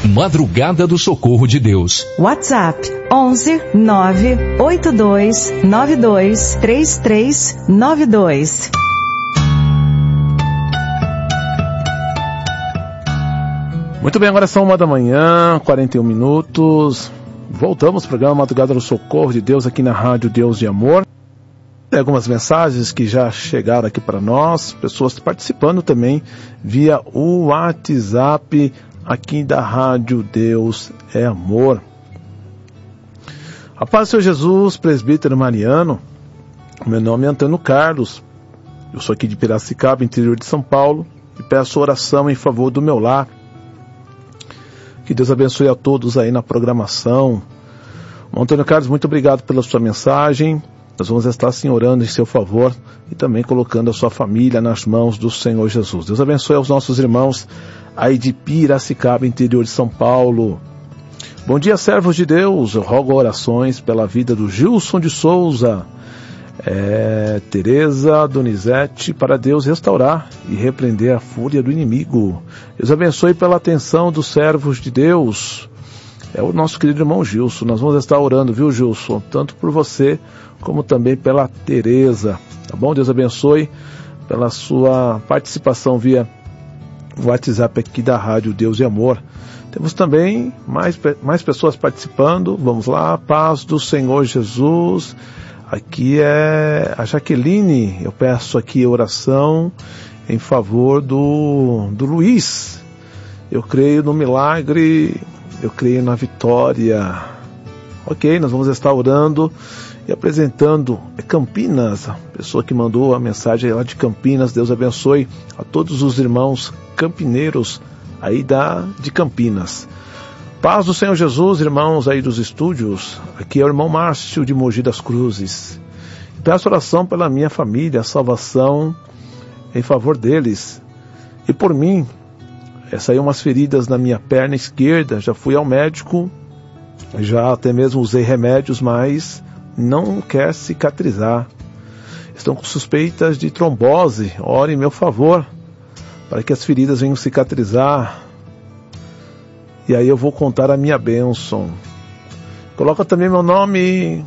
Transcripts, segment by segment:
Madrugada do Socorro de Deus. WhatsApp 11 982 92 3392. Muito bem, agora são 1h, 41 minutos. Voltamos ao programa Madrugada do Socorro de Deus aqui na Rádio Deus de Amor. Tem algumas mensagens que já chegaram aqui para nós, pessoas participando também via o WhatsApp aqui da Rádio Deus é Amor. A paz do Senhor Jesus, presbítero Mariano. Meu nome é Antônio Carlos. Eu sou aqui de Piracicaba, interior de São Paulo, e peço oração em favor do meu lar. Que Deus abençoe a todos aí na programação. Antônio Carlos, muito obrigado pela sua mensagem. Nós vamos estar assim orando em seu favor e também colocando a sua família nas mãos do Senhor Jesus. Deus abençoe aos nossos irmãos aí de Piracicaba, interior de São Paulo. Bom dia, servos de Deus. Eu rogo orações pela vida do Gilson de Souza, Tereza Donizete, para Deus restaurar e repreender a fúria do inimigo. Deus abençoe pela atenção dos servos de Deus. É o nosso querido irmão Gilson. Nós vamos estar orando, viu, Gilson? Tanto por você como também pela Tereza. Tá bom? Deus abençoe pela sua participação via WhatsApp aqui da Rádio Deus e Amor. Temos também mais pessoas participando. Vamos lá, paz do Senhor Jesus. Aqui é a Jaqueline. Eu peço aqui oração em favor do Luiz. Eu creio no milagre, eu creio na vitória. Ok, nós vamos estar orando e apresentando Campinas, a pessoa que mandou a mensagem lá de Campinas. Deus abençoe a todos os irmãos campineiros aí de Campinas. Paz do Senhor Jesus, irmãos aí dos estúdios. Aqui é o irmão Márcio de Mogi das Cruzes. Peço oração pela minha família, a salvação em favor deles. E por mim, saíram umas feridas na minha perna esquerda. Já fui ao médico, já até mesmo usei remédios, mas não quer cicatrizar. Estão com suspeitas de trombose. Ore em meu favor, para que as feridas venham cicatrizar. E aí eu vou contar a minha bênção. Coloca também meu nome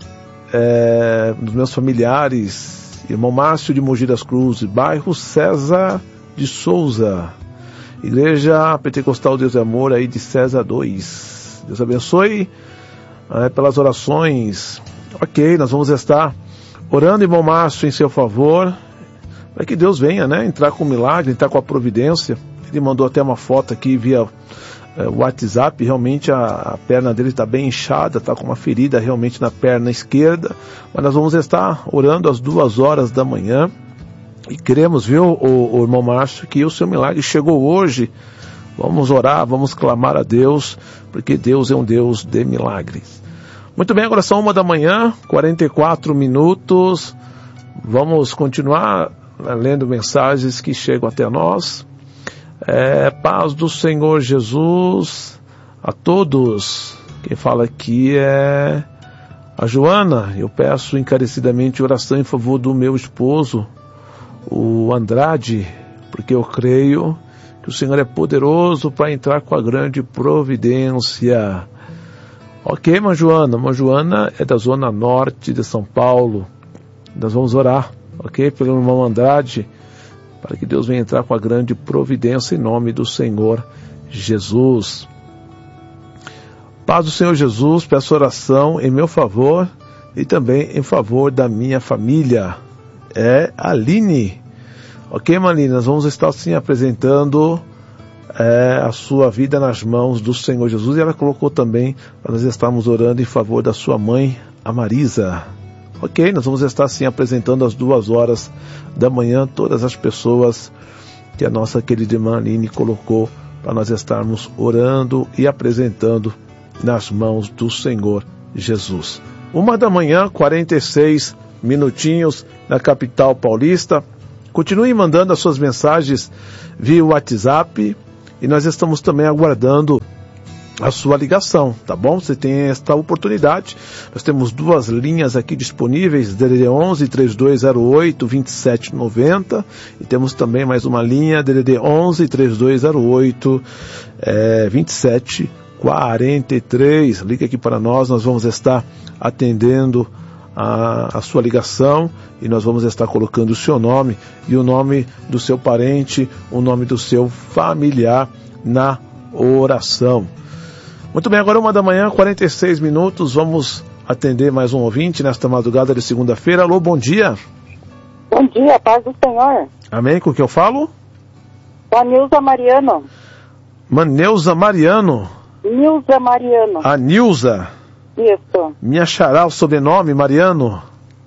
dos meus familiares. Irmão Márcio de Mogi das Cruzes, bairro César de Souza, Igreja Pentecostal Deus é Amor aí de César 2. Deus abençoe pelas orações. Ok, nós vamos estar orando, irmão Márcio, em seu favor, para que Deus venha, entrar com o milagre, entrar com a providência. Ele mandou até uma foto aqui via WhatsApp. Realmente a perna dele está bem inchada, está com uma ferida realmente na perna esquerda, mas nós vamos estar orando às 2h da manhã e queremos, viu, o irmão Márcio, que o seu milagre chegou hoje. Vamos orar, vamos clamar a Deus, porque Deus é um Deus de milagres. Muito bem, agora são 1h, 44 minutos. Vamos continuar lendo mensagens que chegam até nós. Paz do Senhor Jesus a todos. Quem fala aqui é a Joana. Eu peço encarecidamente oração em favor do meu esposo, o Andrade, porque eu creio que o Senhor é poderoso para entrar com a grande providência. Ok, irmã Joana. Irmã Joana é da zona norte de São Paulo. Nós vamos orar, ok, pelo irmão Andrade, para que Deus venha entrar com a grande providência em nome do Senhor Jesus. Paz do Senhor Jesus, peço oração em meu favor e também em favor da minha família. É Aline. Ok, Aline, nós vamos estar assim apresentando a sua vida nas mãos do Senhor Jesus. E ela colocou também para nós estarmos orando em favor da sua mãe, a Marisa. Ok, nós vamos estar assim apresentando às 2h da manhã todas as pessoas que a nossa querida irmã Aline colocou para nós estarmos orando e apresentando nas mãos do Senhor Jesus. 1h, 46 minutinhos na capital paulista. Continue mandando as suas mensagens via WhatsApp e nós estamos também aguardando a sua ligação, tá bom? Você tem esta oportunidade. Nós temos 2 linhas aqui disponíveis, DDD 11 3208 2790, e temos também mais uma linha, DDD 11 3208 2743. Liga aqui para nós vamos estar atendendo a sua ligação, e nós vamos estar colocando o seu nome e o nome do seu parente, o nome do seu familiar na oração. Muito bem, agora 1h, 46 minutos, vamos atender mais um ouvinte nesta madrugada de segunda-feira. Alô, bom dia. Bom dia, paz do Senhor. Amém, com o que eu falo? Com a Nilza Mariano. Nilza Mariano. Nilza Mariano. A Nilza. Isso. Minha xará, o sobrenome, Mariano.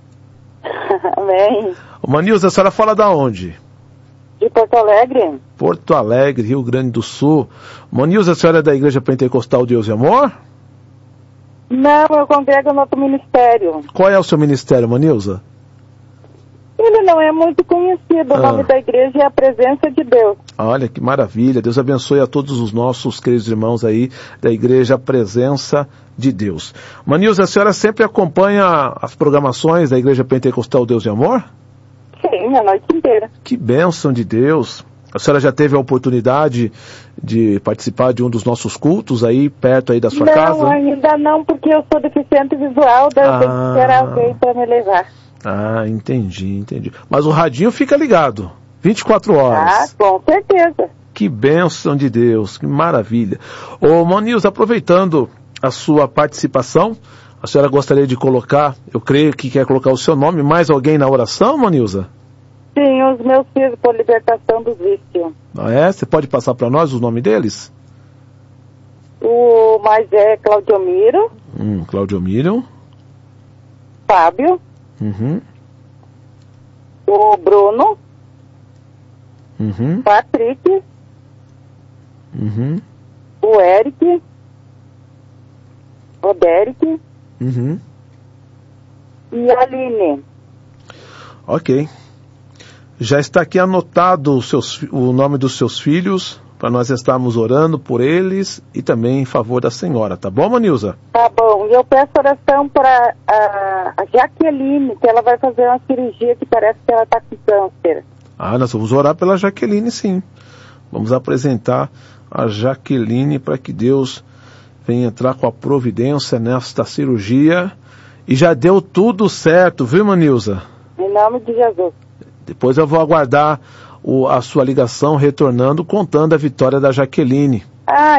Amém. Nilza, a senhora fala da onde? De Porto Alegre. Porto Alegre, Rio Grande do Sul. Nilza, a senhora é da Igreja Pentecostal Deus e Amor? Não, eu congrego no outro ministério. Qual é o seu ministério, Nilza? Ele não é muito conhecido. O nome da igreja é a Presença de Deus. Olha, que maravilha. Deus abençoe a todos os nossos queridos irmãos aí da Igreja Presença de Deus. Nilza, a senhora sempre acompanha as programações da Igreja Pentecostal Deus e Amor? Sim, a noite inteira. Que bênção de Deus. A senhora já teve a oportunidade de participar de um dos nossos cultos aí, perto aí da sua casa? Não, ainda não, porque eu sou deficiente visual, daí eu tenho que esperar alguém para me levar. Ah, entendi. Mas o radinho fica ligado, 24 horas. Ah, com certeza. Que bênção de Deus, que maravilha. Ô, Nilza, aproveitando a sua participação, a senhora gostaria de colocar, eu creio que quer colocar o seu nome, mais alguém na oração, Nilza? Sim, os meus filhos por libertação do vício. Ah, é? Você pode passar para nós o nome deles? O mais é Claudiomiro. Claudiomiro. Fábio. Uhum. O Bruno. Uhum. Patrick. Uhum. O Eric. O Derek. Uhum. E a Aline. Ok. Já está aqui anotado o nome dos seus filhos, para nós estarmos orando por eles e também em favor da senhora, tá bom, Nilza? Tá bom, e eu peço oração para a Jaqueline, que ela vai fazer uma cirurgia que parece que ela está com câncer. Ah, nós vamos orar pela Jaqueline, sim. Vamos apresentar a Jaqueline para que Deus venha entrar com a providência nesta cirurgia. E já deu tudo certo, viu, Nilza? Em nome de Jesus. Depois eu vou aguardar a sua ligação retornando, contando a vitória da Jaqueline. Ah,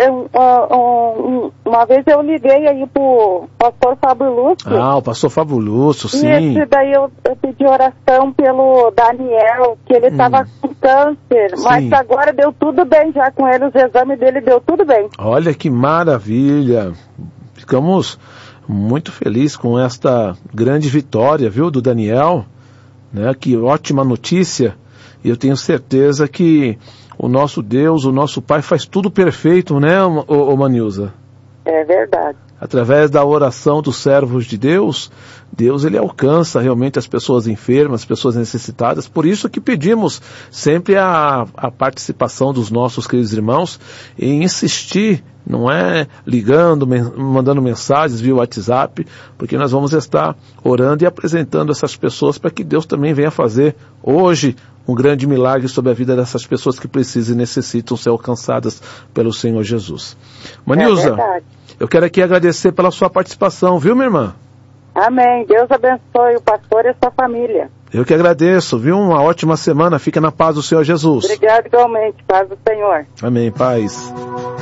uma vez eu liguei aí pro pastor Fábio Lúcio. Ah, o pastor Fábio Lúcio, sim. E esse daí eu pedi oração pelo Daniel, que ele estava com câncer, sim. Mas agora deu tudo bem já com ele, os exames dele deu tudo bem. Olha que maravilha. Ficamos muito felizes com esta grande vitória, viu, do Daniel. Né? Que ótima notícia, e eu tenho certeza que o nosso Deus, o nosso Pai faz tudo perfeito, né, Nilza? É verdade. Através da oração dos servos de Deus, ele alcança realmente as pessoas enfermas, as pessoas necessitadas. Por isso que pedimos sempre a participação dos nossos queridos irmãos em insistir, não é ligando, mandando mensagens via WhatsApp, porque nós vamos estar orando e apresentando essas pessoas para que Deus também venha fazer hoje um grande milagre sobre a vida dessas pessoas que precisam e necessitam ser alcançadas pelo Senhor Jesus. Nilza, eu quero aqui agradecer pela sua participação, viu, minha irmã? Amém. Deus abençoe o pastor e a sua família. Eu que agradeço, viu? Uma ótima semana. Fica na paz do Senhor Jesus. Obrigado igualmente. Paz do Senhor. Amém. Paz.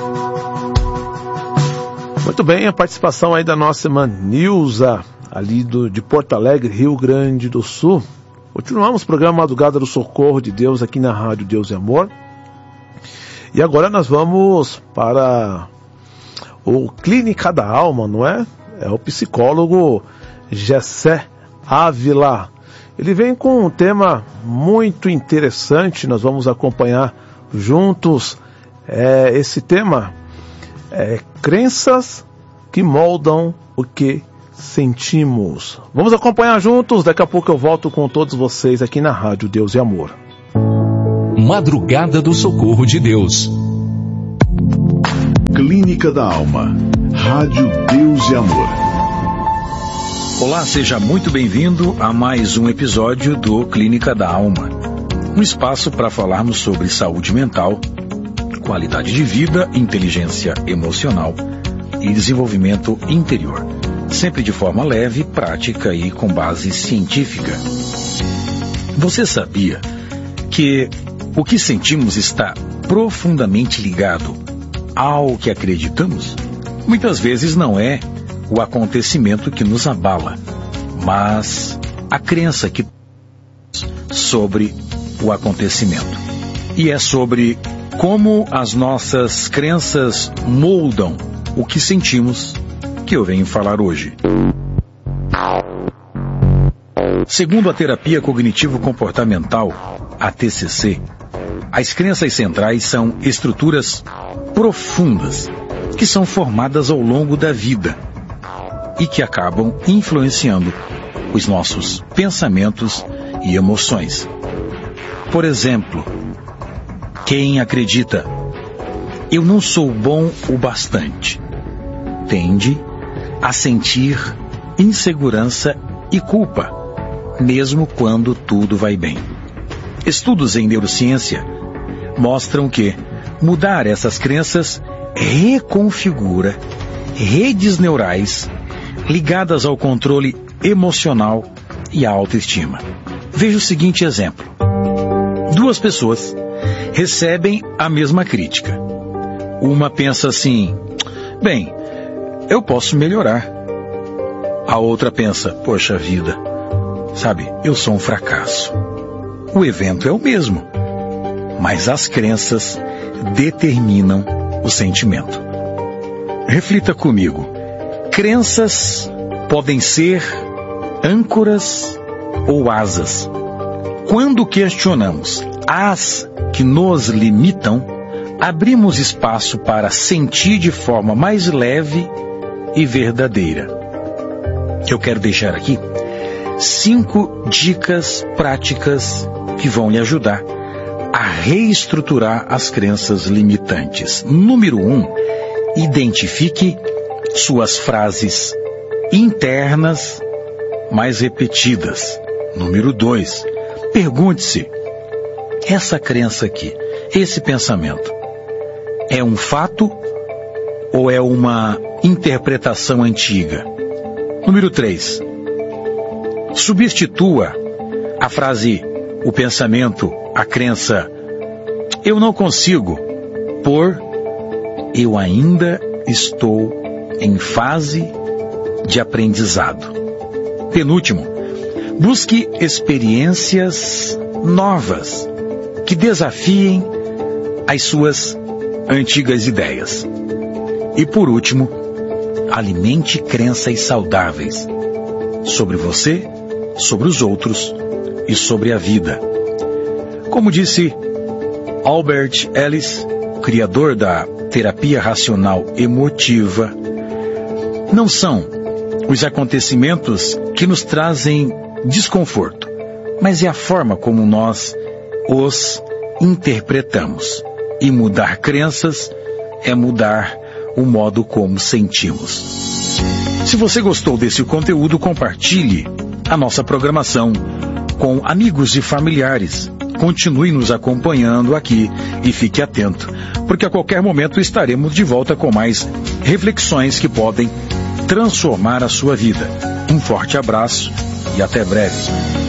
Muito bem, a participação aí da nossa irmã Nilza, ali de Porto Alegre, Rio Grande do Sul. Continuamos o programa Madrugada do Socorro de Deus aqui na Rádio Deus e Amor. E agora nós vamos para o Clínica da Alma, não é? É o psicólogo Gessé Ávila. Ele vem com um tema muito interessante, nós vamos acompanhar juntos esse tema. Crenças que moldam o que sentimos. Vamos acompanhar juntos, daqui a pouco eu volto com todos vocês aqui na Rádio Deus e Amor. Madrugada do Socorro de Deus. Clínica da Alma. Rádio Deus e Amor. Olá, seja muito bem-vindo a mais um episódio do Clínica da Alma. Um espaço para falarmos sobre saúde mental, qualidade de vida, inteligência emocional e desenvolvimento interior. Sempre de forma leve, prática e com base científica. Você sabia que o que sentimos está profundamente ligado ao que acreditamos? Muitas vezes não é o acontecimento que nos abala, mas a crença que sobre o acontecimento. E é sobre como as nossas crenças moldam o que sentimos que eu venho falar hoje. Segundo a terapia cognitivo-comportamental, a TCC, as crenças centrais são estruturas profundas que são formadas ao longo da vida e que acabam influenciando os nossos pensamentos e emoções. Por exemplo, quem acredita "eu não sou bom o bastante" tende a sentir insegurança e culpa, mesmo quando tudo vai bem. Estudos em neurociência mostram que mudar essas crenças reconfigura redes neurais ligadas ao controle emocional e à autoestima. Veja o seguinte exemplo. Duas pessoas recebem a mesma crítica. Uma pensa assim: bem, eu posso melhorar. A outra pensa: poxa vida, sabe, eu sou um fracasso. O evento é o mesmo, mas as crenças determinam o sentimento. Reflita comigo. Crenças podem ser âncoras ou asas. Quando questionamos as que nos limitam, abrimos espaço para sentir de forma mais leve e verdadeira. Eu quero deixar aqui 5 dicas práticas que vão lhe ajudar a reestruturar as crenças limitantes. Número 1, identifique suas frases internas mais repetidas. Número 2, pergunte-se: essa crença aqui, esse pensamento, é um fato ou é uma interpretação antiga? Número 3, substitua a frase, o pensamento, a crença "eu não consigo" por "eu ainda estou em fase de aprendizado". Penúltimo, busque experiências novas que desafiem as suas antigas ideias. E por último, alimente crenças saudáveis sobre você, sobre os outros e sobre a vida. Como disse Albert Ellis, criador da terapia racional emotiva, não são os acontecimentos que nos trazem desconforto, mas é a forma como nós os interpretamos. E mudar crenças é mudar o modo como sentimos. Se você gostou desse conteúdo, compartilhe a nossa programação com amigos e familiares. Continue nos acompanhando aqui e fique atento, porque a qualquer momento estaremos de volta com mais reflexões que podem transformar a sua vida. Um forte abraço e até breve.